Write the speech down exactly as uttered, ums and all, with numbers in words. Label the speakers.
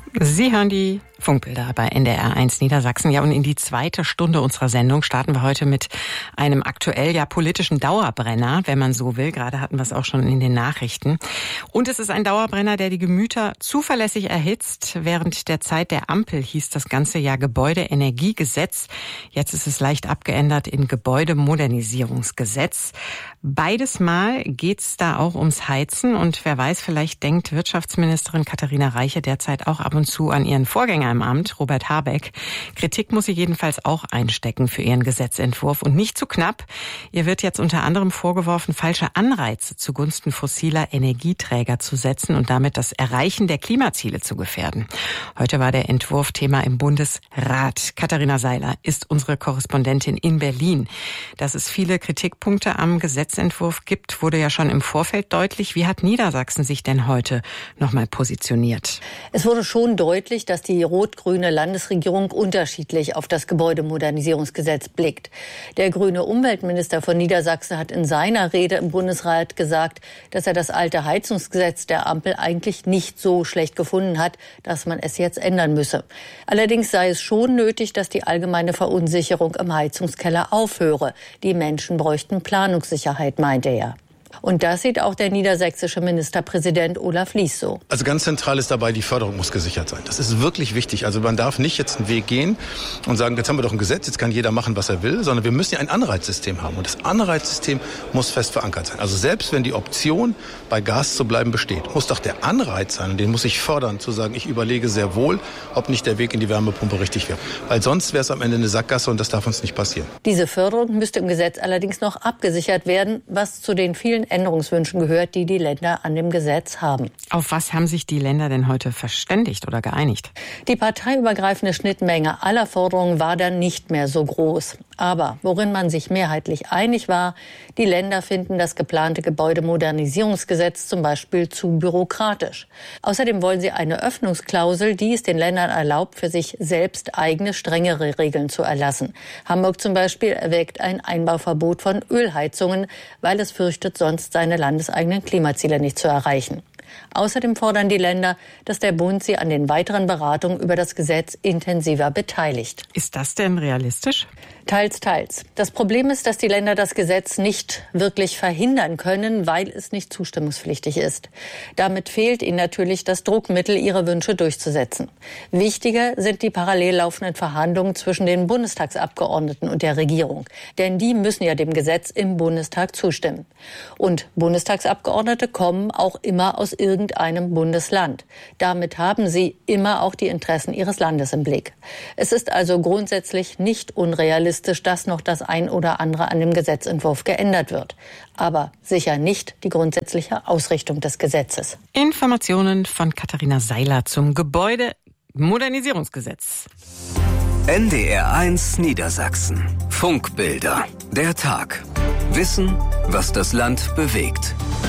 Speaker 1: Sie hören die Funkbilder bei N D R eins Niedersachsen. Ja, und in die zweite Stunde unserer Sendung starten wir heute mit einem aktuell ja politischen Dauerbrenner, wenn man so will. Gerade hatten wir es auch schon in den Nachrichten. Und es ist ein Dauerbrenner, der die Gemüter zuverlässig erhitzt. Während der Zeit der Ampel hieß das Ganze ja Gebäudeenergiegesetz. Jetzt ist es leicht abgeändert in Gebäudemodernisierungsgesetz. Beides Mal geht's da auch ums Heizen. Und wer weiß, vielleicht denkt Wirtschaftsministerin Katharina Reiche derzeit auch ab und zu an ihren Vorgänger im Amt, Robert Habeck. Kritik muss sie jedenfalls auch einstecken für ihren Gesetzentwurf. Und nicht zu knapp. Ihr wird jetzt unter anderem vorgeworfen, falsche Anreize zugunsten fossiler Energieträger zu setzen und damit das Erreichen der Klimaziele zu gefährden. Heute war der Entwurf Thema im Bundesrat. Katharina Seiler ist unsere Korrespondentin in Berlin. Dass es viele Kritikpunkte am Gesetzentwurf gibt, wurde ja schon im Vorfeld deutlich. Wie hat Niedersachsen sich denn heute nochmal positioniert?
Speaker 2: Es wurde schon deutlich, dass die rot-grüne Landesregierung unterschiedlich auf das Gebäudemodernisierungsgesetz blickt. Der grüne Umweltminister von Niedersachsen hat in seiner Rede im Bundesrat gesagt, dass er das alte Heizungsgesetz der Ampel eigentlich nicht so schlecht gefunden hat, dass man es jetzt ändern müsse. Allerdings sei es schon nötig, dass die allgemeine Verunsicherung im Heizungskeller aufhöre. Die Menschen bräuchten Planungssicherheit, meinte er. Und das sieht auch der niedersächsische Ministerpräsident Olaf Lies so.
Speaker 3: Also ganz zentral ist dabei, die Förderung muss gesichert sein. Das ist wirklich wichtig. Also man darf nicht jetzt einen Weg gehen und sagen, jetzt haben wir doch ein Gesetz, jetzt kann jeder machen, was er will, sondern wir müssen ja ein Anreizsystem haben. Und das Anreizsystem muss fest verankert sein. Also selbst wenn die Option, bei Gas zu bleiben, besteht, muss doch der Anreiz sein, den muss ich fördern, zu sagen, ich überlege sehr wohl, ob nicht der Weg in die Wärmepumpe richtig wäre. Weil sonst wäre es am Ende eine Sackgasse und das darf uns nicht passieren.
Speaker 2: Diese Förderung müsste im Gesetz allerdings noch abgesichert werden, was zu den vielen Änderungswünschen gehört, die die Länder an dem Gesetz haben.
Speaker 1: Auf was haben sich die Länder denn heute verständigt oder geeinigt?
Speaker 2: Die parteiübergreifende Schnittmenge aller Forderungen war dann nicht mehr so groß. Aber worin man sich mehrheitlich einig war, die Länder finden das geplante Gebäudemodernisierungsgesetz zum Beispiel zu bürokratisch. Außerdem wollen sie eine Öffnungsklausel, die es den Ländern erlaubt, für sich selbst eigene strengere Regeln zu erlassen. Hamburg zum Beispiel erwägt ein Einbauverbot von Ölheizungen, weil es fürchtet, sonst seine landeseigenen Klimaziele nicht zu erreichen. Außerdem fordern die Länder, dass der Bund sie an den weiteren Beratungen über das Gesetz intensiver beteiligt.
Speaker 1: Ist das denn realistisch?
Speaker 2: Teils, teils. Das Problem ist, dass die Länder das Gesetz nicht wirklich verhindern können, weil es nicht zustimmungspflichtig ist. Damit fehlt ihnen natürlich das Druckmittel, ihre Wünsche durchzusetzen. Wichtiger sind die parallel laufenden Verhandlungen zwischen den Bundestagsabgeordneten und der Regierung. Denn die müssen ja dem Gesetz im Bundestag zustimmen. Und Bundestagsabgeordnete kommen auch immer aus irgendeinem Bundesland. Damit haben sie immer auch die Interessen ihres Landes im Blick. Es ist also grundsätzlich nicht unrealistisch, dass noch das ein oder andere an dem Gesetzentwurf geändert wird. Aber sicher nicht die grundsätzliche Ausrichtung des Gesetzes.
Speaker 1: Informationen von Katharina Seiler zum Gebäudemodernisierungsgesetz.
Speaker 4: N D R eins Niedersachsen. Funkbilder. Der Tag. Wissen, was das Land bewegt.